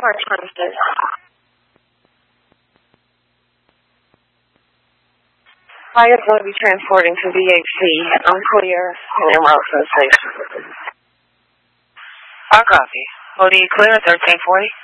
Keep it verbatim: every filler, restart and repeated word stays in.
March twenty-fifth. I am going to be transporting to V H C. I'm clear and en route to the station. I copy. O D clear at thirteen forty.